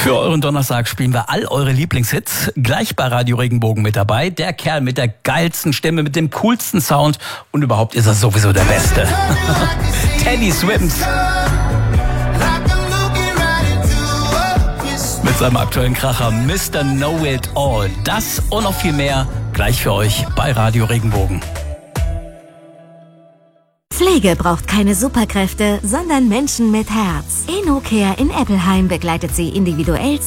Für euren Donnerstag spielen wir all eure Lieblingshits. Gleich bei Radio Regenbogen mit dabei. Der Kerl mit der geilsten Stimme, mit dem coolsten Sound. Und überhaupt ist er sowieso der Beste. Teddy Swims. Mit seinem aktuellen Kracher Mr. Know It All. Das und noch viel mehr gleich für euch bei Radio Regenbogen. Pflege braucht keine Superkräfte, sondern Menschen mit Herz. InnoCare in Eppelheim begleitet Sie individuell